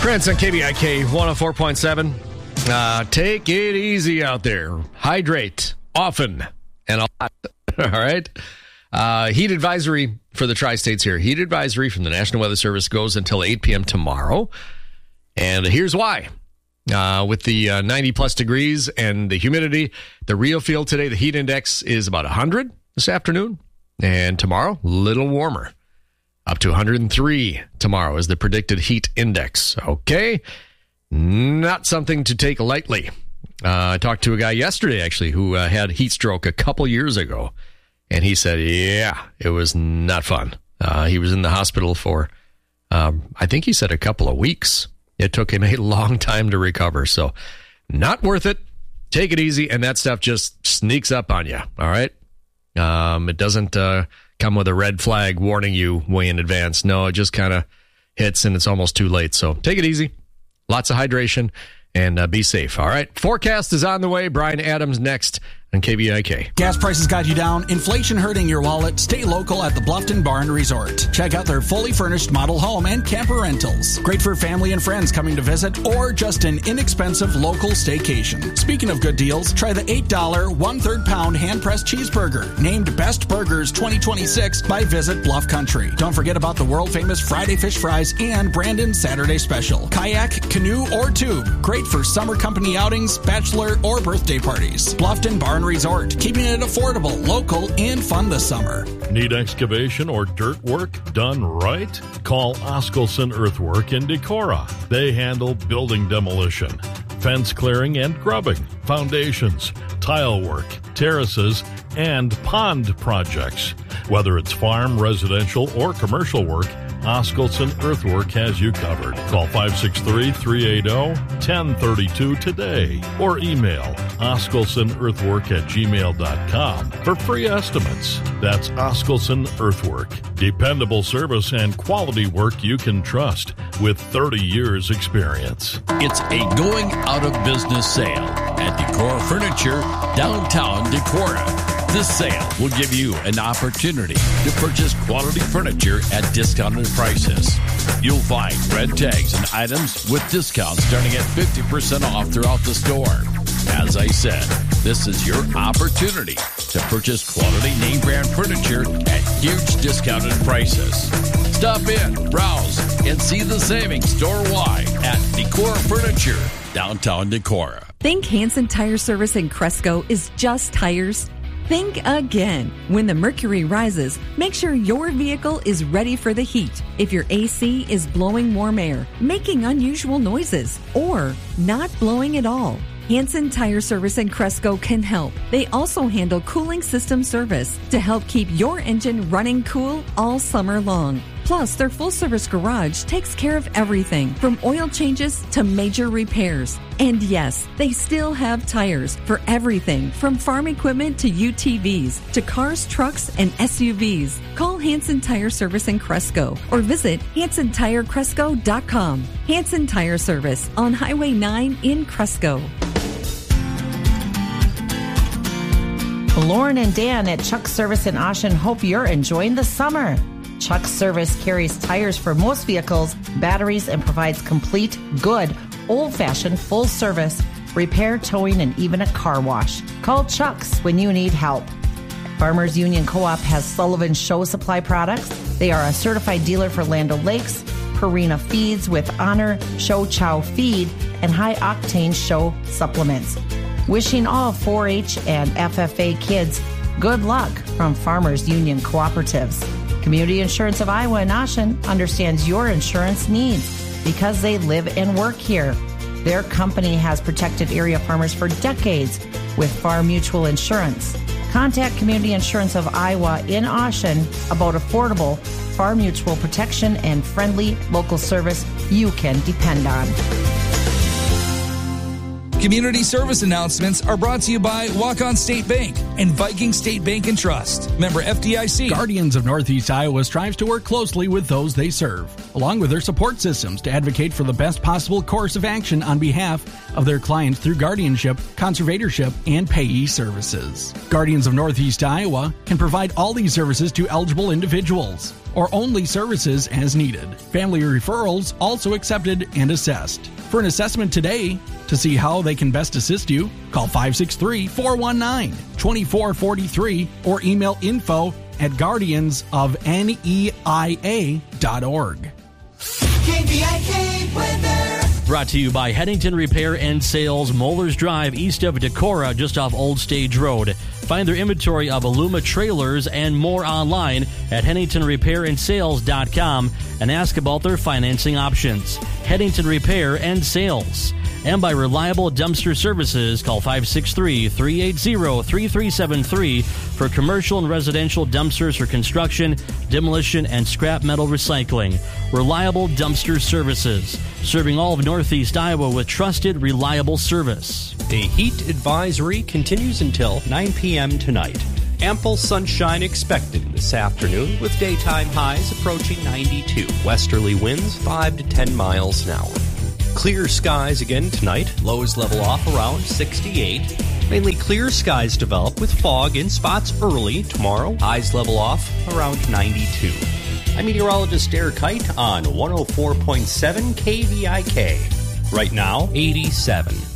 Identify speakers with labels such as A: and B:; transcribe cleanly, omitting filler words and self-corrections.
A: Prince on KBIK 104.7. Take it easy out there. Hydrate often and a lot. All right. Heat advisory for the tri-states here. Heat advisory from the National Weather Service goes until 8 p.m. tomorrow. And here's why. With the 90 plus degrees and the humidity, the real feel today, the heat index is about 100 this afternoon. And tomorrow, a little warmer. Up to 103 tomorrow is the predicted heat index. Okay. Not something to take lightly. I talked to a guy yesterday, actually, who had heat stroke a couple years ago. And he said, yeah, it was not fun. He was in the hospital for, I think he said a couple of weeks. It took him a long time to recover. So not worth it. Take it easy. And that stuff just sneaks up on you. All right. It doesn't come with a red flag warning you way in advance. No, it just kind of hits and it's almost too late. So take it easy. Lots of hydration and be safe. All right. Forecast is on the way. Brian Adams next on KBIK.
B: Gas prices got you down, inflation hurting your wallet. Stay local at the Bluffton Barn Resort. Check out their fully furnished model home and camper rentals. Great for family and friends coming to visit or just an inexpensive local staycation. Speaking of good deals, try the $8 1/3 pound hand-pressed cheeseburger, named Best Burgers 2026 by Visit Bluff Country. Don't forget about the world-famous Friday fish fries and Brandon's Saturday special. Kayak, canoe, or tube. Great for summer company outings, bachelor, or birthday parties. Bluffton Barn Resort, keeping it affordable, local, and fun this summer.
C: Need excavation or dirt work done right? Call Oskelson Earthwork in Decorah. They handle building demolition, fence clearing and grubbing, foundations, tile work, terraces, and pond projects. Whether it's farm, residential, or commercial work, Oskelson Earthwork has you covered. Call 563-380-1032 today or email oskelsonearthwork@gmail.com for free estimates. That's Oskelson Earthwork. Dependable service and quality work you can trust with 30 years experience.
D: It's a going out of business sale at Decorah Furniture, downtown Decorah. This sale will give you an opportunity to purchase quality furniture at discounted prices. You'll find red tags and items with discounts starting at 50% off throughout the store. As I said, this is your opportunity to purchase quality name brand furniture at huge discounted prices. Stop in, browse, and see the savings store-wide at Decorah Furniture, downtown Decorah.
E: Think Hansen Tire Service in Cresco is just tires? Think again. When the mercury rises, make sure your vehicle is ready for the heat. If your AC is blowing warm air, making unusual noises, or not blowing at all, Hansen Tire Service in Cresco can help. They also handle cooling system service to help keep your engine running cool all summer long. Plus, their full-service garage takes care of everything from oil changes to major repairs. And yes, they still have tires for everything from farm equipment to UTVs to cars, trucks, and SUVs. Call Hansen Tire Service in Cresco or visit HansenTireCresco.com. Hansen Tire Service on Highway 9 in Cresco.
F: Lauren and Dan at Chuck's Service in Ocean hope you're enjoying the summer. Chuck's Service carries tires for most vehicles, batteries, and provides complete, good, old-fashioned full service, repair, towing, and even a car wash. Call Chuck's when you need help. Farmers Union Co-op has Sullivan Show Supply products. They are a certified dealer for Land O'Lakes, Purina Feeds with Honor, Show Chow Feed, and high-octane show supplements. Wishing all 4-H and FFA kids good luck from Farmers Union Cooperatives. Community Insurance of Iowa and Ocean understands your insurance needs because they live and work here. Their company has protected area farmers for decades with Farm Mutual Insurance. Contact Community Insurance of Iowa in Ocean about affordable Farm Mutual protection and friendly local service you can depend on.
G: Community service announcements are brought to you by Walk-On State Bank and Viking State Bank and Trust. Member FDIC.
B: Guardians of Northeast Iowa strives to work closely with those they serve, along with their support systems, to advocate for the best possible course of action on behalf of their clients through guardianship, conservatorship, and payee services. Guardians of Northeast Iowa can provide all these services to eligible individuals, or only services as needed. Family referrals also accepted and assessed. For an assessment today, to see how they can best assist you, call 563-419-2443 or email info@guardiansofneia.org.
H: KVIK weather.
I: Brought to you by Headington Repair and Sales, Moeller's Drive, east of Decorah, just off Old Stage Road. Find their inventory of Aluma trailers and more online at HeadingtonRepairandSales.com and ask about their financing options. Headington Repair and Sales. And by Reliable Dumpster Services, call 563-380-3373 for commercial and residential dumpsters for construction, demolition, and scrap metal recycling. Reliable Dumpster Services, serving all of Northeast Iowa with trusted, reliable service.
J: A heat advisory continues until 9 p.m. tonight. Ample sunshine expected this afternoon with daytime highs approaching 92. Westerly winds 5 to 10 miles an hour. Clear skies again tonight. Lows level off around 68. Mainly clear skies develop with fog in spots early tomorrow. Highs level off around 92. I'm meteorologist Derek Height on 104.7 KVIK. Right now, 87.